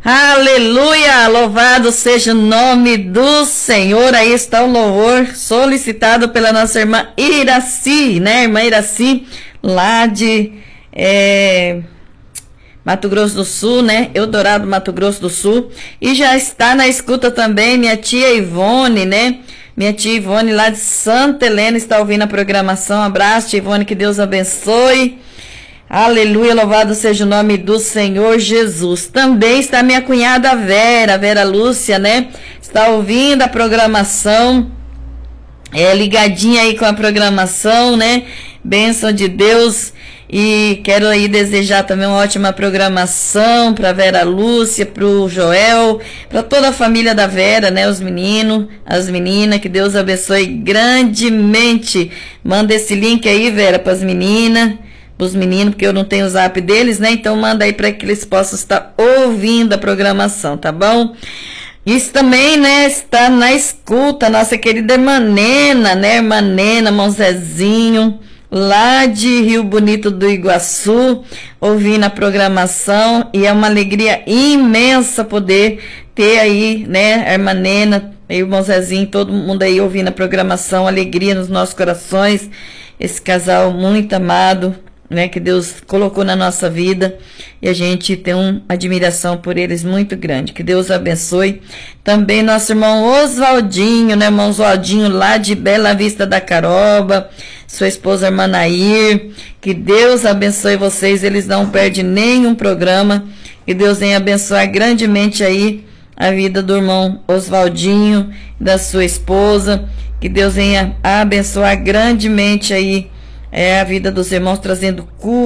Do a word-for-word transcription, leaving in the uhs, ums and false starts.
Aleluia, louvado seja o nome do Senhor. Aí está o louvor solicitado pela nossa irmã Iraci, né, irmã Iraci, lá de é, Mato Grosso do Sul, né, Eldorado, Mato Grosso do Sul. E já está na escuta também minha tia Ivone, né, minha tia Ivone lá de Santa Helena está ouvindo a programação. Um abraço, tia Ivone, que Deus abençoe. Aleluia, louvado seja o nome do Senhor Jesus. Também está minha cunhada Vera, Vera Lúcia, né? Está ouvindo a programação, é, ligadinha aí com a programação, né? Bênção de Deus. E quero aí desejar também uma ótima programação para Vera Lúcia, para o Joel, para toda a família da Vera, né? Os meninos, as meninas, que Deus abençoe grandemente. Manda esse link aí, Vera, para as meninas, os meninos, porque eu não tenho o zap deles, né? Então manda aí para que eles possam estar ouvindo a programação, tá bom? Isso também, né, está na escuta, nossa querida irmã Nena, né? Irmã Nena, irmão Zezinho, lá de Rio Bonito do Iguaçu, ouvindo a programação, e é uma alegria imensa poder ter aí, né, a irmã Nena, o irmão Zezinho, todo mundo aí ouvindo a programação, alegria nos nossos corações, esse casal muito amado, né, que Deus colocou na nossa vida, e a gente tem uma admiração por eles muito grande. Que Deus abençoe. Também nosso irmão Oswaldinho, né, irmão Oswaldinho lá de Bela Vista da Caroba, sua esposa irmã Nair, que Deus abençoe vocês, eles não perdem nenhum programa, que Deus venha abençoar grandemente aí a vida do irmão Oswaldinho, da sua esposa, que Deus venha abençoar grandemente aí é a vida dos irmãos, trazendo cura.